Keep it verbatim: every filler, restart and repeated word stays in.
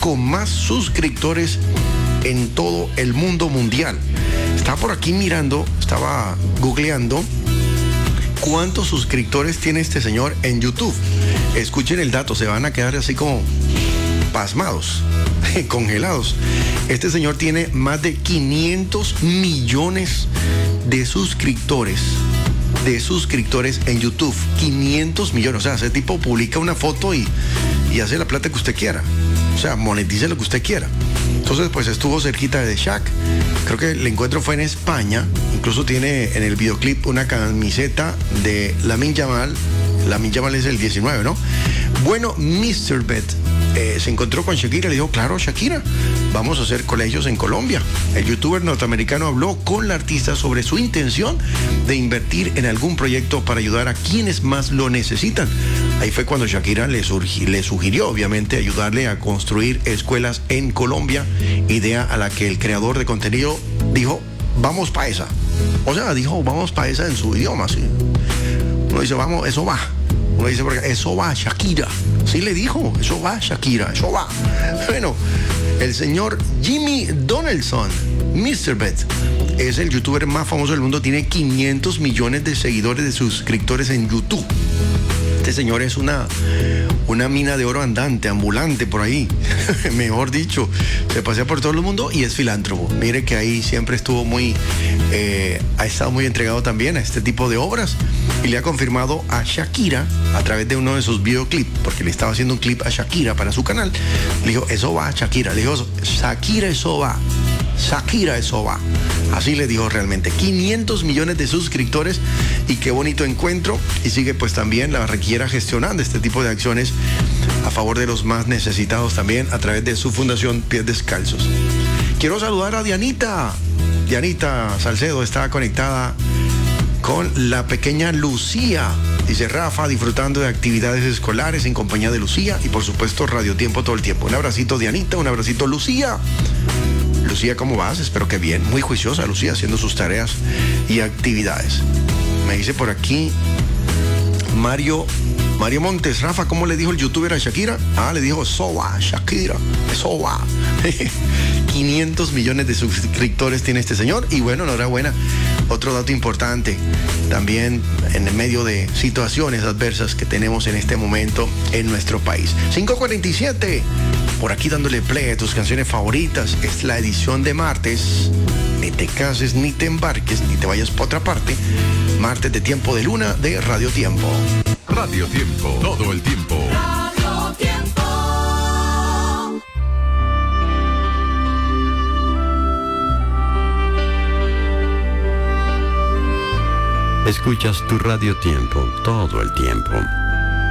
con más suscriptores en todo el mundo mundial. Estaba por aquí mirando, estaba googleando cuántos suscriptores tiene este señor en YouTube. Escuchen el dato, se van a quedar así como pasmados, congelados. Este señor tiene más de quinientos millones de suscriptores, de suscriptores en YouTube. quinientos millones, o sea, ese tipo publica una foto y, y hace la plata que usted quiera. O sea, monetice lo que usted quiera. Entonces, pues estuvo cerquita de Shaq. Creo que el encuentro fue en España. Incluso tiene en el videoclip una camiseta de Lamine Yamal. Lamine Yamal es el diecinueve, ¿no? Bueno, míster Bet eh, se encontró con Shakira y le dijo, claro, Shakira, vamos a hacer colegios en Colombia. El youtuber norteamericano habló con la artista sobre su intención de invertir en algún proyecto para ayudar a quienes más lo necesitan. Ahí fue cuando Shakira le, surgi, le sugirió, obviamente, ayudarle a construir escuelas en Colombia, idea a la que el creador de contenido dijo, vamos pa' esa. O sea, dijo, vamos pa' esa en su idioma, ¿sí? Uno dice, vamos, eso va. Uno dice, porque eso va, Shakira. Sí le dijo, eso va, Shakira, eso va. Bueno, el señor Jimmy Donaldson, míster Bet, es el youtuber más famoso del mundo, tiene quinientos millones de seguidores, de suscriptores en YouTube. Este señor es una, una mina de oro andante, ambulante por ahí, mejor dicho, se pasea por todo el mundo y es filántropo. Mire que ahí siempre estuvo muy, eh, ha estado muy entregado también a este tipo de obras y le ha confirmado a Shakira a través de uno de sus videoclips, porque le estaba haciendo un clip a Shakira para su canal. Le dijo, eso va, Shakira. Le dijo, Shakira, eso va. Shakira, eso va. Así le dijo realmente. quinientos millones de suscriptores y qué bonito encuentro. Y sigue pues también la Barranquillera gestionando este tipo de acciones a favor de los más necesitados también a través de su fundación Pies Descalzos. Quiero saludar a Dianita. Dianita Salcedo está conectada con la pequeña Lucía. Dice Rafa, disfrutando de actividades escolares en compañía de Lucía y por supuesto Radio Tiempo todo el tiempo. Un abracito Dianita, un abracito Lucía. Lucía, ¿cómo vas? Espero que bien. Muy juiciosa Lucía haciendo sus tareas y actividades. Me dice por aquí Mario Mario Montes, Rafa, ¿cómo le dijo el youtuber a Shakira? Ah, le dijo, eso va, Shakira, eso va. quinientos millones de suscriptores tiene este señor y bueno, enhorabuena. Otro dato importante, también en medio de situaciones adversas que tenemos en este momento en nuestro país. cinco cuarenta y siete, por aquí dándole play a tus canciones favoritas. Es la edición de martes. Ni te cases, ni te embarques, ni te vayas para otra parte. Martes de Tiempo de Luna de Radio Tiempo. Radio Tiempo, todo el tiempo. Radio Tiempo. Escuchas tu Radio Tiempo todo el tiempo.